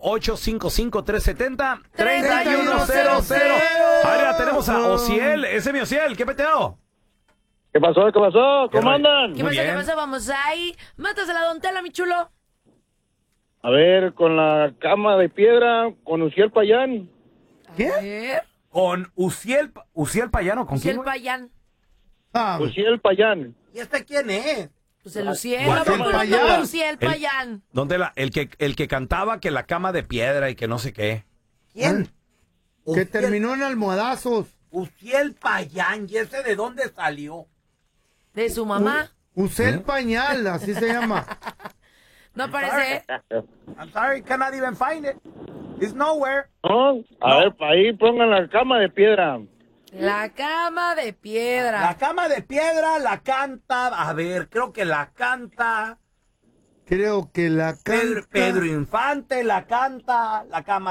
1-855-370-3100. Ahora tenemos a Ociel. Ese es mi Ociel. ¿Qué peteo? ¿Qué pasó? ¿Qué pasó? ¿Cómo andan? ¿Qué pasó? Vamos ahí. Mátasela, don Tela, mi chulo. A ver, con la cama de piedra, con Uciel Payán. ¿Qué? Con Uciel Payano. ¿Con quién? Uciel Payán. Uciel Payán. ¿Y este quién es? Pues el Uciel. ¿Cuál? Uciel Payán. ¿Dónde el que cantaba que la cama de piedra y que no sé qué? ¿Quién? Que terminó en almohadazos. Uciel Payán. ¿Y ese de dónde salió? De su mamá. Uciel Pañal, así se llama. No aparece. I'm sorry, cannot even find it. It's nowhere. No, a ver, ahí pongan la cama de piedra. La cama de piedra. La cama de piedra la canta. A ver, creo que la canta. Creo que la canta. Pedro Infante la canta. La cama